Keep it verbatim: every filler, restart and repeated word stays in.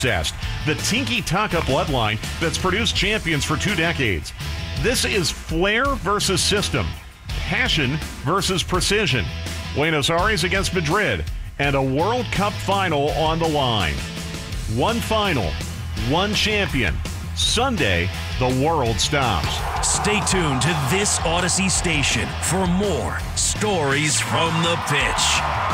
the Tiki Taka bloodline that's produced champions for two decades. This is flair versus system, passion versus precision. Buenos Aires against Madrid, and a World Cup final on the line. One final, one champion. Sunday, the world stops. Stay tuned to this Odyssey station for more Stories from the Pitch.